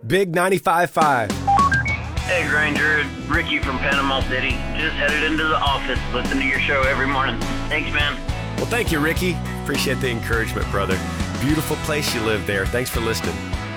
Big 95.5. Hey Granger, it's Ricky from Panama City. Just headed into the office, listen to your show every morning. Thanks, man. Well, thank you, Ricky. Appreciate the encouragement, brother. Beautiful place you live there. Thanks for listening.